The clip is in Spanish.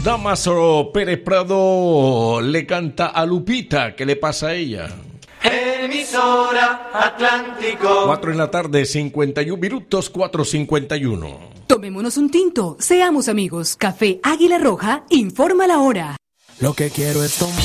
Damaso Pérez Prado le canta a Lupita. ¿Qué le pasa a ella? Emisora Atlántico. 4 en la tarde, 51 minutos, 4:51. Tomémonos un tinto, seamos amigos. Café Águila Roja informa la hora. Lo que quiero es tomar.